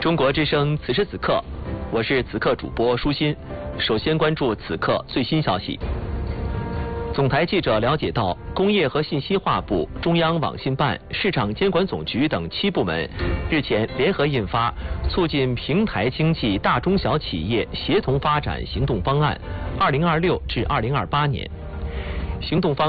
中国之声此时此刻，我是此刻主播舒心。首先关注此刻最新消息。总台记者了解到，工业和信息化部、中央网信办、市场监管总局等7部门日前联合印发《促进平台经济大中小企业协同发展行动方案（2026至2028年）》。行动方案